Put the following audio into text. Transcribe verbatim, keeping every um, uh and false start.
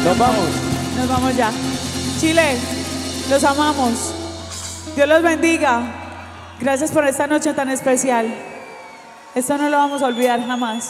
Nos vamos. Nos vamos ya. Chile, los amamos. Dios los bendiga. Gracias por esta noche tan especial. Esto no lo vamos a olvidar jamás.